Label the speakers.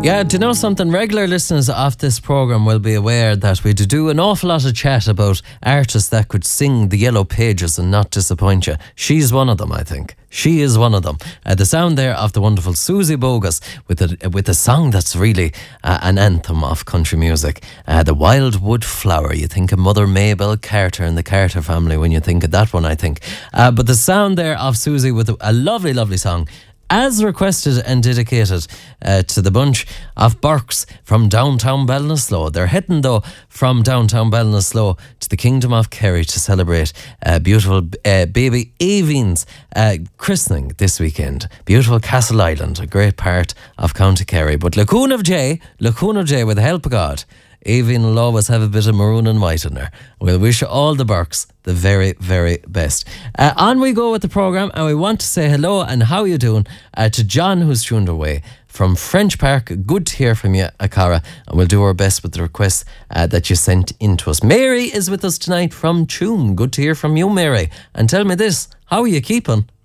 Speaker 1: Yeah, do you know something? Regular listeners of this programme will be aware that we do an awful lot of chat about artists that could sing the Yellow Pages and not disappoint you. She's one of them, I think. She is one of them. The sound there of the wonderful Susie Bogus with a song that's really an anthem of country music. The Wildwood Flower. You think of Mother Mabel Carter and the Carter family when you think of that one, I think. But the sound there of Susie with a lovely, lovely song, as requested and dedicated to the bunch of Burks from downtown Ballinasloe. They're heading, though, from downtown Ballinasloe to the Kingdom of Kerry to celebrate beautiful baby Aoibheann's christening this weekend. Beautiful Castle Island, a great part of County Kerry. But Lacoon of Jay, with the help of God, Aoibheann will always have a bit of maroon and white in her. We'll wish all the Burks the very, very best. On we go with the programme, and we want to say hello and how you doing to John, who's tuned away from French Park. Good to hear from you, Akara, and we'll do our best with the requests that you sent in to us. Mary is with us tonight from Tuam. Good to hear from you, Mary. And tell me this, how are you keeping?